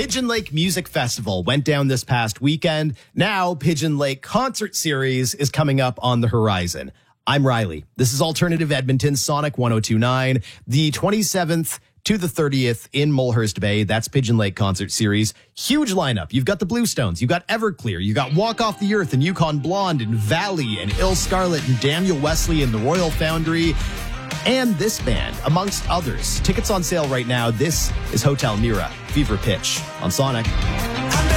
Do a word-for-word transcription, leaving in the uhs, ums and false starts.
Pigeon Lake Music Festival went down this past weekend. Now, Pigeon Lake Concert Series is coming up on the horizon. I'm Riley. This is Alternative Edmonton, Sonic one oh two point nine. The twenty-seventh to the thirtieth in Mulhurst Bay. That's Pigeon Lake Concert Series. Huge lineup. You've got the Bluestones. You've got Everclear. You've got Walk Off the Earth and Yukon Blonde and Valley and Ill Scarlet and Daniel Wesley and the Royal Foundry. And this band, amongst others. Tickets on sale right now. This is Hotel Mira, Fever Pitch on Sonic.